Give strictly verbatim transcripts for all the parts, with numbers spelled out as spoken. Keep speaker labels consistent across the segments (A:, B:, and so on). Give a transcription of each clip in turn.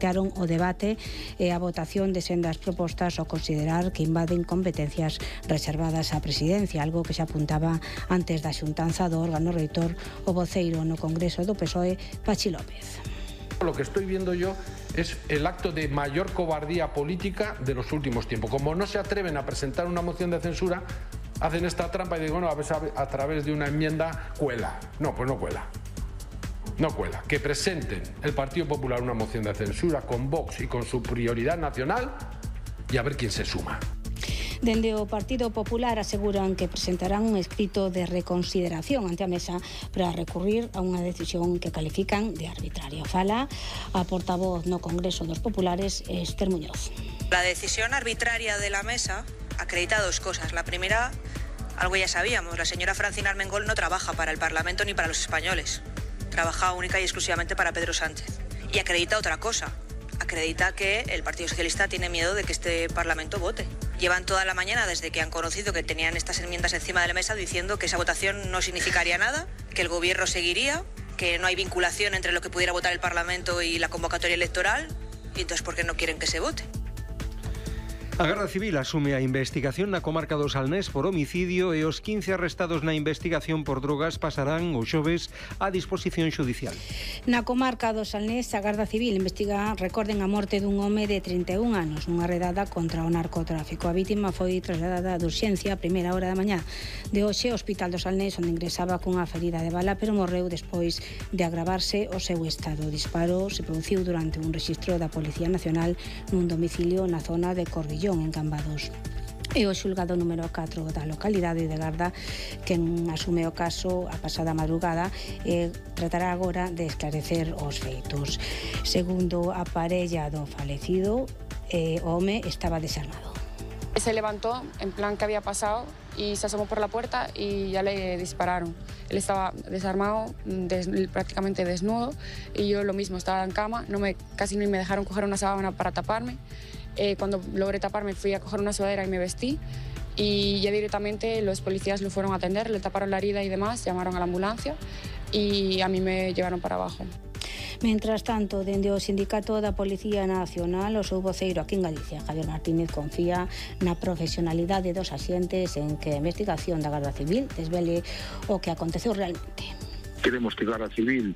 A: plantearon o debate e a votación de sendas propostas ao considerar que invaden competencias reservadas á presidencia, algo que se apuntaba antes da xuntanza do órgano reitor o voceiro no Congreso do P S O E, Pachi López.
B: Lo que estoy viendo yo es el acto de mayor cobardía política de los últimos tiempos. Como no se atreven a presentar una moción de censura, hacen esta trampa y digo, bueno, a ver, a través de una enmienda cuela. No, pues no cuela. No cuela. Que presenten el Partido Popular una moción de censura con Vox y con su prioridad nacional y a ver quién se suma.
A: Dende o Partido Popular aseguran que presentarán un escrito de reconsideración ante a mesa para recurrir a unha decisión que califican de arbitraria. Fala a portavoz no Congreso dos Populares, Esther Muñoz.
C: La decisión arbitraria de la mesa acredita dos cosas. La primera, algo ya sabíamos, la señora Francina Armengol no trabaja para el Parlamento ni para los españoles. Trabaja única y exclusivamente para Pedro Sánchez. Y acredita otra cosa. Acredita que el Partido Socialista tiene miedo de que este Parlamento vote. Llevan toda la mañana, desde que han conocido que tenían estas enmiendas encima de la mesa, diciendo que esa votación no significaría nada, que el Gobierno seguiría, que no hay vinculación entre lo que pudiera votar el Parlamento y la convocatoria electoral, y entonces ¿por qué no quieren que se vote?
D: A Garda Civil asume a investigación na comarca do Salnés por homicidio e os quince arrestados na investigación por drogas pasarán o xoves a disposición xudicial.
A: Na comarca do Salnés, a Garda Civil investiga, recorden, a morte dun home de trinta e un anos nunha redada contra o narcotráfico. A vítima foi trasladada de urxencia a primeira hora da mañá de hoxe ao Hospital do Salnés, onde ingresaba cunha ferida de bala, pero morreu despois de agravarse o seu estado. O disparo se produciu durante un rexistro da Policía Nacional nun domicilio na zona de Corvillón, en Cambados. E o xulgado número catro da localidade de Garda, quen asume o caso a pasada madrugada, e tratará agora de esclarecer os feitos. Segundo a parella do falecido, eh, o home estaba desarmado.
E: Se levantó en plan que había pasado y se asomó por la puerta y ya le dispararon. Él estaba desarmado, des, prácticamente desnudo, y yo lo mismo, estaba en cama, no me, casi ni me dejaron coger una sábana para taparme. Eh, cuando logré taparme fui a coger una sudadera y me vestí, y ya directamente los policías lo fueron a atender, le taparon la herida y demás, llamaron a la ambulancia y a mí me llevaron para abajo.
A: Mientras tanto, dende o Sindicato da Policía Nacional, o seu voceiro aquí en Galicia, Javier Martínez, confía na profesionalidade dos axentes en que a investigación da Garda Civil desvele o que aconteceu realmente.
F: Queremos que a Garda Civil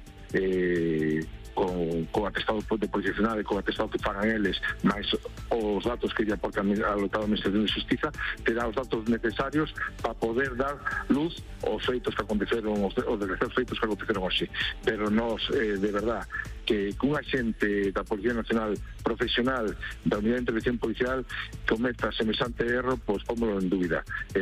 F: eh, con, con atestado de Policía Nacional e con atestado que fagan eles, máis os datos que lle aportan a local Administración de Justiza, terá os datos necesarios para poder dar luz aos feitos que aconteceron, os, os desgraciados feitos que aconteceron hoxe. Pero nós, eh, de verdad, que un agente da Policía Nacional profesional da Unidade de Intervención Policial cometa semejante erro, pois pómolo en dúbida.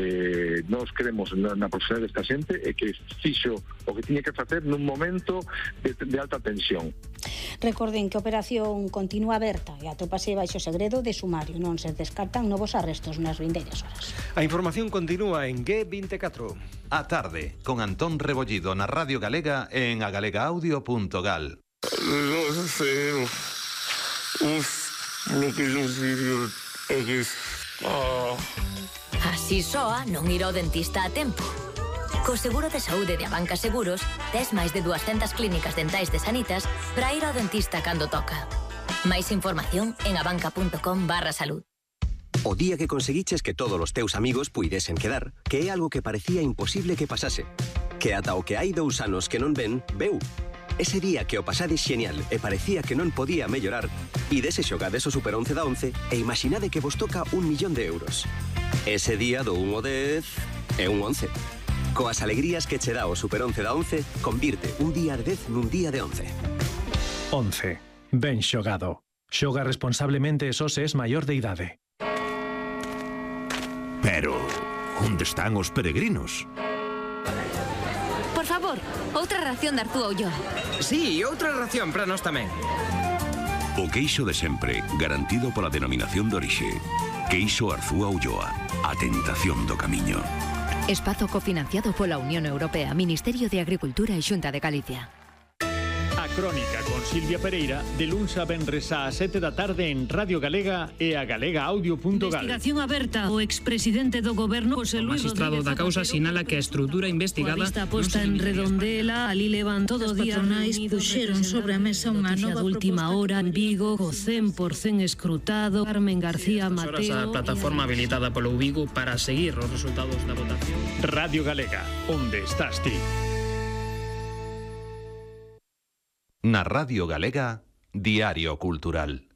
F: Eh, nós queremos na, na profesional desta xente e que fixo o que tiña que facer nun momento de, de alta tensión.
A: Recorden que a operación continúa aberta e atópase baixo segredo de sumario. Non se descartan novos arrestos nas vindeiras horas.
D: A información continúa en G veinticuatro.
G: A tarde, con Antón Rebollido na Radio Galega en agalega-audio punto gal.
H: No sé, uf, lo que yo sigo é que... Oh.
I: Así soa non ir ao dentista a tempo. Co seguro de saúde de Abanca Seguros, tes máis de dúascentas clínicas dentais de Sanitas para ir ao dentista cando toca. Máis información en abanca punto com barra salud.
J: O día que conseguiches que todos os teus amigos puidesen quedar, que é algo que parecía imposible que pasase. Que ata o que hai dous anos que non ven, veu. Ese día que o pasades xenial e parecía que non podía mellorar, idese xogades o Super once da once e imaginade que vos toca un millón de euros. Ese día do un ao dez é un once. Coas alegrías que che dá o Super once da once, convirte un día de dez nun día de once.
K: once. Ben xogado. Xoga responsablemente e só se es maior de idade.
L: Pero, onde están os peregrinos?
I: Por favor, outra ración de Arzúa Ulloa.
M: Sí, outra ración para nós tamén.
L: O queixo de sempre, garantido pola denominación de orixe. Queixo Arzúa Ulloa, a tentación do camiño.
N: Espazo cofinanciado pola Unión Europea, Ministerio de Agricultura e Xunta de Galicia.
D: A
N: Crónica con Silvia Pereira de luns a venres ás sete da tarde en Radio Galega e a galega audio punto gal.
O: Investigación aberta. O expresidente do goberno José Luis
P: magistrado da causa sinala que a estrutura investigada
O: está posta en Redondela, ali levan todo o día
Q: patronais puxeron sobre a mesa unha nova
O: última hora en Vigo, co cen por cen escrutado. Carmen García Mateo.
P: A plataforma habilitada polo Vigo para seguir os resultados da votación.
N: Radio Galega, onde estás ti?
G: Na Radio Galega, Diario Cultural.